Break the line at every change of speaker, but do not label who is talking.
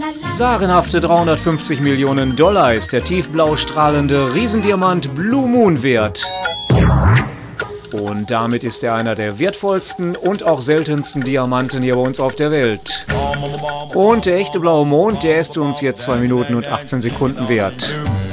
Sagenhafte 350 Millionen $, ist der tiefblau strahlende Riesendiamant Blue Moon wert. Und damit ist er einer der wertvollsten und auch seltensten Diamanten hier bei uns auf der Welt. Und der echte blaue Mond, der ist uns jetzt 2 Minuten und 18 Sekunden wert.